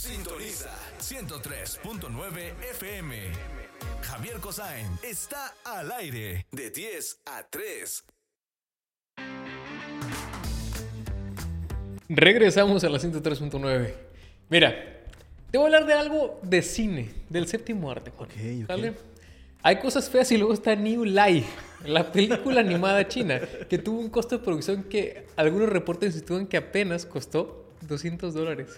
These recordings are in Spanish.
Sintoniza 103.9 FM. Javier Cosain está al aire de 10 a 3. Regresamos a la 103.9. Mira, te voy a hablar de algo de cine, del séptimo arte, Juan. Ok. ¿Sale? Hay cosas feas y luego está New Lai, la película animada china, que tuvo un costo de producción que algunos reportes sitúan que apenas costó $200.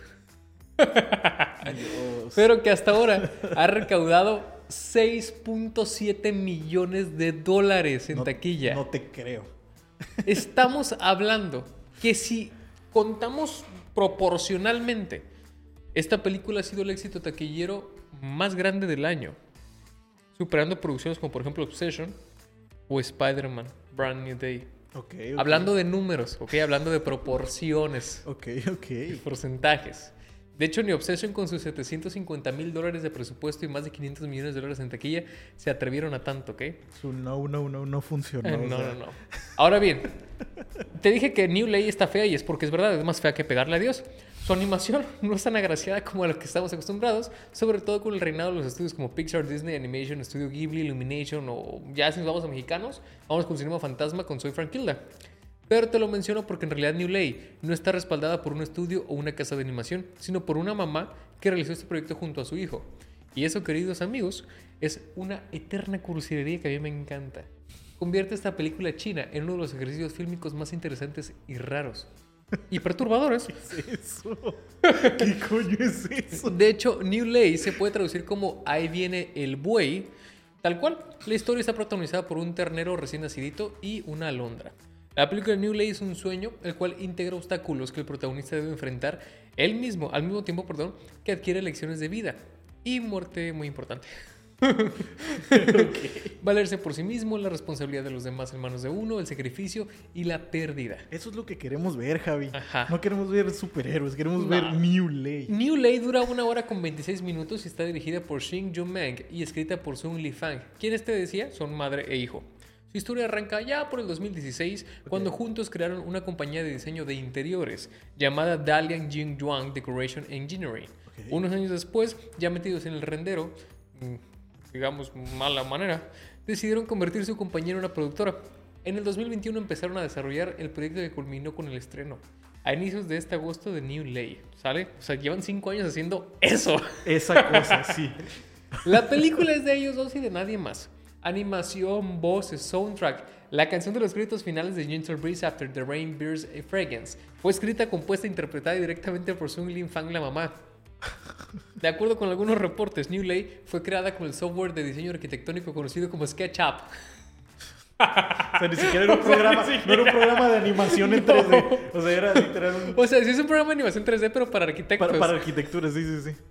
Pero que hasta ahora ha recaudado $6.7 millones en taquilla. No te creo. Estamos hablando que si contamos proporcionalmente, esta película ha sido el éxito taquillero más grande del año, superando producciones como por ejemplo Obsession o Spider-Man Brand New Day. Okay. Hablando de números, hablando de proporciones, Ok. porcentajes. De hecho, ni Obsession con sus $750,000 de presupuesto y más de $500 millones en taquilla se atrevieron a tanto, ¿ok? Su no funcionó. No. Ahora bien, te dije que New Lay está fea y es porque es verdad, es más fea que pegarle a Dios. Su animación no es tan agraciada como a lo que estamos acostumbrados, sobre todo con el reinado de los estudios como Pixar, Disney Animation, Studio Ghibli, Illumination o ya si nos vamos a mexicanos, vamos con Cinema Fantasma con Soy Franquilda. Pero te lo menciono porque en realidad New Lay no está respaldada por un estudio o una casa de animación, sino por una mamá que realizó este proyecto junto a su hijo. Y eso, queridos amigos, es una eterna curiosidad que a mí me encanta. Convierte esta película china en uno de los ejercicios fílmicos más interesantes y raros. Y perturbadores. ¿Qué es eso? ¿Qué coño es eso? De hecho, New Lay se puede traducir como Ahí viene el buey. Tal cual, la historia está protagonizada por un ternero recién nacidito y una alondra. La película New Lay es un sueño, el cual integra obstáculos que el protagonista debe enfrentar al mismo tiempo que adquiere lecciones de vida y muerte muy importante. Valerse por sí mismo, la responsabilidad de los demás en manos de uno, el sacrificio y la pérdida. Eso es lo que queremos ver, Javi. Ajá. No queremos ver superhéroes, queremos ver New Lay. New Lay dura 1 hora con 26 minutos y está dirigida por Shin Jung-mang y escrita por Sung Li Fang. ¿Quiénes te decía? Son madre e hijo. Su historia arranca ya por el 2016, cuando juntos crearon una compañía de diseño de interiores llamada Dalian Jingyuan Decoration Engineering. Unos años después, ya metidos en el rendero, digamos mala manera, decidieron convertir su compañía en una productora. En el 2021 empezaron a desarrollar el proyecto que culminó con el estreno a inicios de este agosto de New Lay, ¿sale? O sea, llevan 5 años haciendo eso. Esa cosa, sí. La película es de ellos dos y de nadie más. Animación, voces, soundtrack. La canción de los créditos finales de Gentle Breeze After the Rain Bears a Fragrance fue escrita, compuesta e interpretada directamente por Sung Lin Fang, la mamá. De acuerdo con algunos reportes, New Lay fue creada con el software de diseño arquitectónico conocido como SketchUp. O sea, ni siquiera era un programa, no era un programa de animación en 3D. O sea, era literal un... O sea, sí es un programa de animación 3D, pero para arquitectos. Para arquitectura, sí.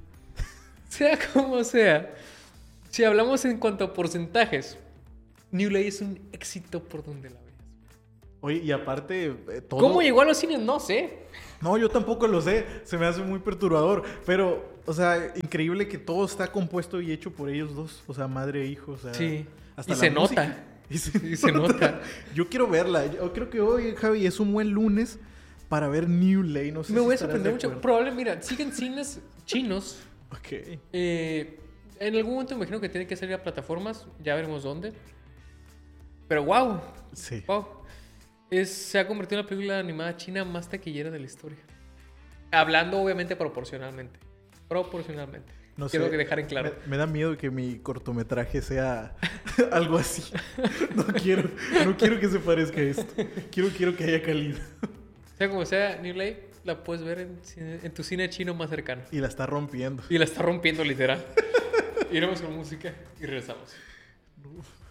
Sea como sea. Si hablamos en cuanto a porcentajes, New Lay es un éxito por donde la veas. Oye, y aparte, todo... ¿Cómo llegó a los cines? No sé. No, yo tampoco lo sé. Se me hace muy perturbador. Pero, o sea, increíble que todo está compuesto y hecho por ellos dos. O sea, madre e hijo. O sea, sí. Hasta y la se música. nota. Y se nota. Yo quiero verla. Yo creo que hoy, Javi, es un buen lunes para ver New Lay. No sé me si voy a estarás sorprender de mucho. acuerdo. Probablemente, mira, siguen cines chinos. Ok. En algún momento me imagino que tiene que salir a plataformas. Ya veremos dónde. Pero wow. Sí. Wow. Se ha convertido en la película animada china más taquillera de la historia. Hablando obviamente proporcionalmente. No Quiero sé, dejar en claro. Me da miedo que mi cortometraje sea algo así. No quiero que se parezca a esto. Quiero que haya calidad. Sea como sea, New Lay la puedes ver en tu cine chino más cercano. Y la está rompiendo. Y la está rompiendo literal. Iremos con música y regresamos. Uf.